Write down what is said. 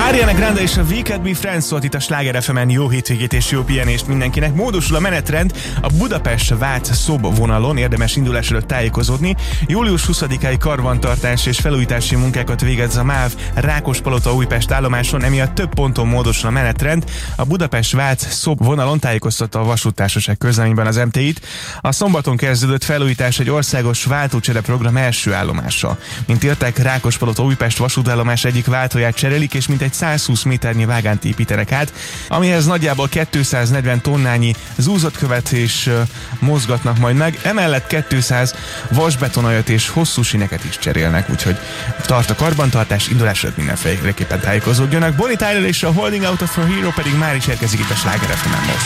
Ariana Grande és a We Could Be Friends szólt itt a Sláger FM-en. Jó hétvégét és jó pihenést mindenkinek. Módosul a menetrend a Budapest-Vác-Szob vonalon, érdemes indulás előtt tájékozódni. Július 20-áig karbantartás és felújítási munkákat végez a MÁV Rákospalota-Újpest állomáson, emiatt több ponton módosul a menetrend. A Budapest-Vác-Szob vonalon tájékoztatta a Vasúttársaság közleményben az MTI-t. A szombaton kezdődött felújítás egy országos váltócsere program első állomása. Mint írták, Rákospalota-Újpest vasútállomás egyik váltóját cserélik, és mintegy 120 méternyi vágánt építenek át, amihez nagyjából 240 tonnányi zúzott követ és mozgatnak majd meg, emellett 200 vasbetonajat és hosszú sineket is cserélnek, úgyhogy tart a karbantartás, indulás előtt mindenféleképpen tájékozódjanak. Bonnie Tyler és a Holding Out of a Hero pedig már is érkezik itt a Sláger FM-en most.